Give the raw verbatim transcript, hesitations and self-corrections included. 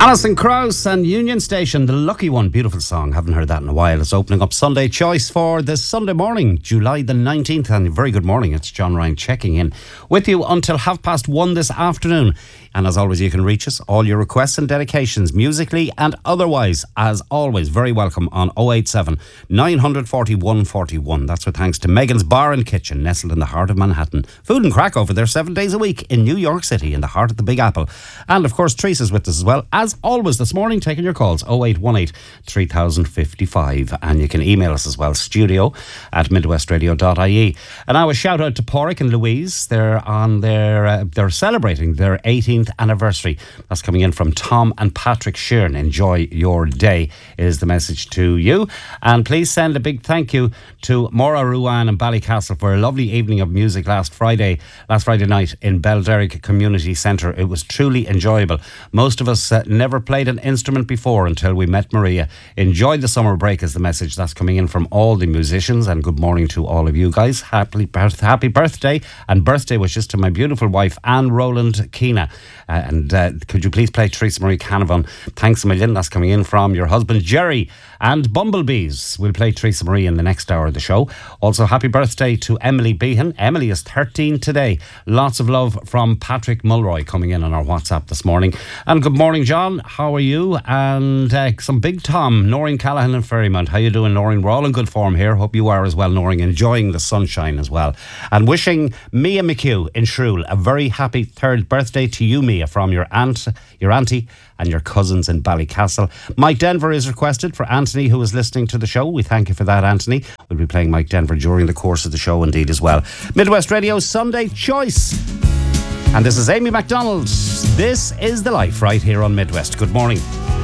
Alison Krauss and Union Station, The Lucky One. Beautiful song. Haven't heard that in a while. It's opening up Sunday Choice for this Sunday morning, July the nineteenth. And very good morning. It's John Ryan checking in with you until half past one this afternoon. And as always, you can reach us. All your requests and dedications, musically and otherwise, as always, very welcome on oh eight seven, nine four one, four one. That's with thanks to Megan's Bar and Kitchen, nestled in the heart of Manhattan. Food and crack over there seven days a week in New York City, in the heart of the Big Apple. And of course, Teresa's with us as well, as always this morning, taking your calls, oh eight one eight, three thousand fifty-five. And you can email us as well, studio at midwestradio dot I E. And now a shout out to Porrick and Louise. They're on their, uh, they're celebrating their eighteenth anniversary. That's coming in from Tom and Patrick Sheeran. Enjoy your day is the message to you. And please send a big thank you to Maura Ruan and Ballycastle for a lovely evening of music last Friday, last Friday night in Belderrick Community Centre. It was truly enjoyable. Most of us uh, never played an instrument before until we met Maria. Enjoy the summer break is the message that's coming in from all the musicians. And good morning to all of you guys. Happy, birth, happy birthday and birthday wishes to my beautiful wife Anne Rowland Keena. Uh, and uh, could you please play Teresa Marie Canavan? Thanks a million. That's coming in from your husband Jerry. And Bumblebees. We'll play Teresa Marie in the next hour of the show. Also, happy birthday to Emily Behan. Emily is thirteen today. Lots of love from Patrick Mulroy coming in on our WhatsApp this morning. And good morning, John. How are you? And uh, some big Tom, Noreen Callahan and Ferrymount. How you doing, Noreen? We're all in good form here. Hope you are as well, Noreen. Enjoying the sunshine as well. And wishing Mia McHugh in Shrule a very happy third birthday to you, Mia, from your aunt, your auntie and your cousins in Ballycastle. Mike Denver is requested for Anthony, who is listening to the show. We thank you for that, Anthony. We'll be playing Mike Denver during the course of the show indeed as well. Midwest Radio Sunday Choice. And this is Amy MacDonald. This is The Life right here on Midwest. Good morning.